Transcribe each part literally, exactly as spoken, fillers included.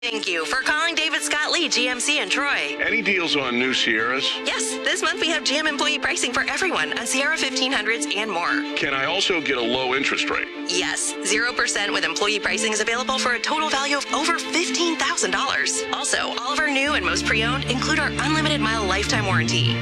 Thank you for calling David Scott Lee, G M C in Troy. Any deals on new Sierras? Yes, this month we have G M employee pricing for everyone on Sierra fifteen hundreds and more. Can I also get a low interest rate? Yes, zero percent with employee pricing is available for a total value of over fifteen thousand dollars. Also, all of our new and most pre-owned include our unlimited mile lifetime warranty.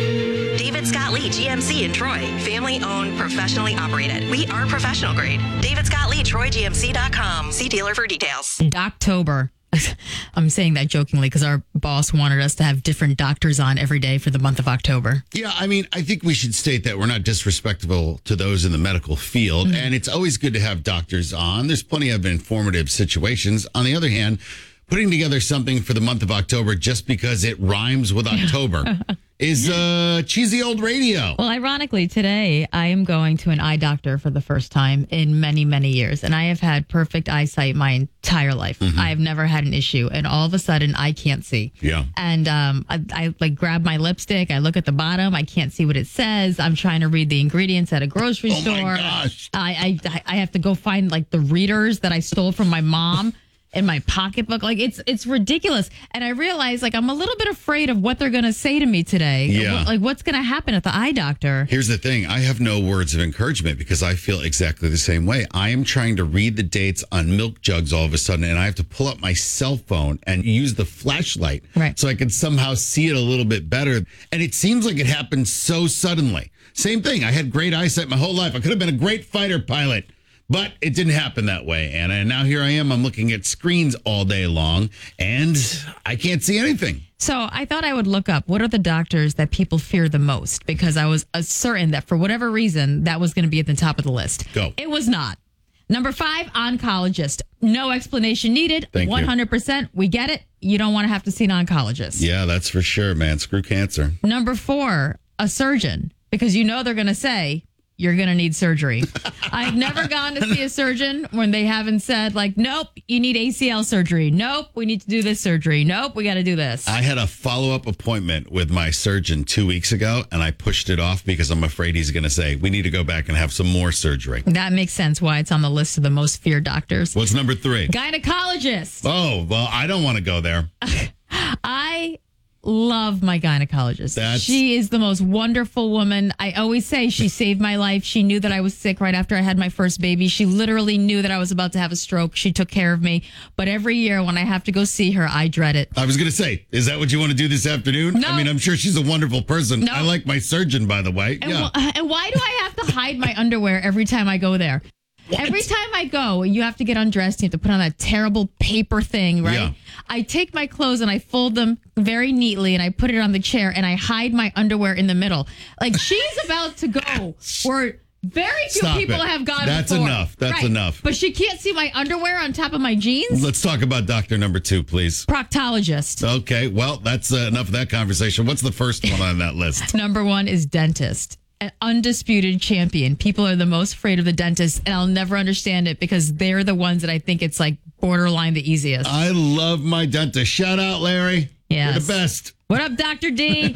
David Scott Lee, G M C in Troy. Family owned, professionally operated. We are professional grade. David Scott Lee, Troy G M C dot com. See dealer for details. Doctober. I'm saying that jokingly because our boss wanted us to have different doctors on every day for the month of October. Yeah, I mean, I think we should state that we're not disrespectful to those in the medical field, mm-hmm. and it's always good to have doctors on. There's plenty of informative situations. On the other hand, putting together something for the month of October just because it rhymes with October is uh, cheesy old radio. Well, ironically, today I am going to an eye doctor for the first time in many, many years. And I have had perfect eyesight my entire life. Mm-hmm. I have never had an issue. And all of a sudden, I can't see. Yeah. And um, I, I like grab my lipstick. I look at the bottom. I can't see what it says. I'm trying to read the ingredients at a grocery oh store. My gosh. I, I, I have to go find like the readers that I stole from my mom. In my pocketbook. Like it's it's ridiculous. And I realize like I'm a little bit afraid of what they're going to say to me today. Yeah. Like what's going to happen at the eye doctor. Here's the thing. I have no words of encouragement because I feel exactly the same way. I am trying to read the dates on milk jugs all of a sudden, and I have to pull up my cell phone and use the flashlight right. so I can somehow see it a little bit better. And it seems like it happened so suddenly. Same thing. I had great eyesight my whole life. I could have been a great fighter pilot. But it didn't happen that way, Anna. And now here I am. I'm looking at screens all day long, and I can't see anything. So I thought I would look up what are the doctors that people fear the most, because I was uh, certain that for whatever reason, that was going to be at the top of the list. Go. It was not. Number five, oncologist. No explanation needed. Thank one hundred percent. you. We get it. You don't want to have to see an oncologist. Yeah, that's for sure, man. Screw cancer. Number four, a surgeon, because you know they're going to say, you're going to need surgery. I've never gone to see a surgeon when they haven't said, like, nope, you need A C L surgery. Nope, we need to do this surgery. Nope, we got to do this. I had a follow-up appointment with my surgeon two weeks ago, and I pushed it off because I'm afraid he's going to say, we need to go back and have some more surgery. That makes sense why it's on the list of the most feared doctors. What's number three? Gynecologist. Oh, well, I don't want to go there. I love my gynecologist. That's... She is the most wonderful woman. I always say she saved my life. She knew that I was sick right after I had my first baby. She literally knew that I was about to have a stroke. She took care of me. But every year when I have to go see her, I dread it. I was going to say, is that what you want to do this afternoon? No. I mean, I'm sure she's a wonderful person. No. I like my surgeon, by the way. And, yeah. wh- and why do I have to hide my underwear every time I go there? What? Every time I go, you have to get undressed. You have to put on that terrible paper thing, right? Yeah. I take my clothes and I fold them very neatly and I put it on the chair and I hide my underwear in the middle. Like she's about to go where very few Stop people it. have gone That's before. enough. That's Right. enough. But she can't see my underwear on top of my jeans. Let's talk about doctor number two, please. Proctologist. Okay, well, that's uh, enough of that conversation. What's the first one on that list? Number one is dentist. An undisputed champion. People are the most afraid of the dentist, and I'll never understand it because they're the ones that I think it's like borderline the easiest. I love my dentist. Shout out, Larry. Yes. You're the best. What up, Doctor D?